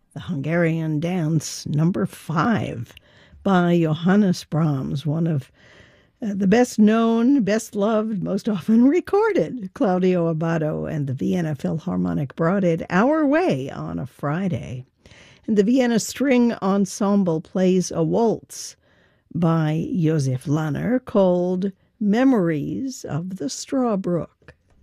the Hungarian Dance number 5 by Johannes Brahms, one of the best known, best loved, most often recorded. Claudio Abbado and the Vienna Philharmonic brought it our way on a Friday. And the Vienna String Ensemble plays a waltz by Josef Lanner called Memories of the Strawbrook.